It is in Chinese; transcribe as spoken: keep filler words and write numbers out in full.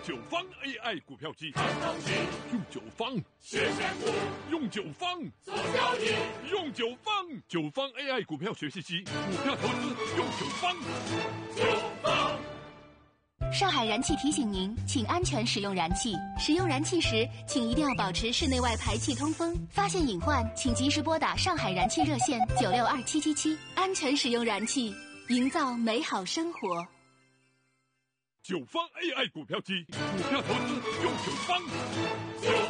九方 A I 股票机， 看东西， 用九方学选股， 用九方做交易， 用九方九方 A I 股票学习机，股票投资用九方。 九方。 上海燃气提醒您，请安全使用燃气。使用燃气时，请一定要保持室内外排气通风。发现隐患，请及时拨打上海燃气热线九六二七七七。安全使用燃气，营造美好生活。 九方 A I 股票机，股票投资用九方。 九